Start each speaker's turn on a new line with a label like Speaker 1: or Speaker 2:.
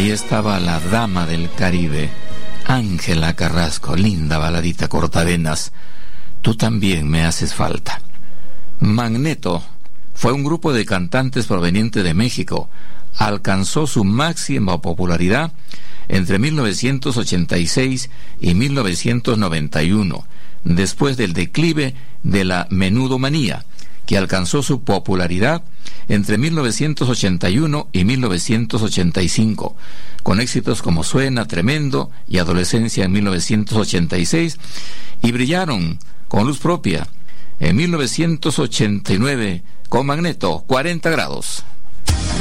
Speaker 1: Ahí estaba la dama del Caribe, Ángela Carrasco, linda baladita cortavenas. Tú también me haces falta. Magneto fue un grupo de cantantes proveniente de México. Alcanzó su máxima popularidad entre 1986 y 1991, después del declive de la menudomanía, que alcanzó su popularidad entre 1981 y 1985, con éxitos como Suena Tremendo y Adolescencia en 1986, y brillaron con luz propia en 1989 con Magneto, 40 grados.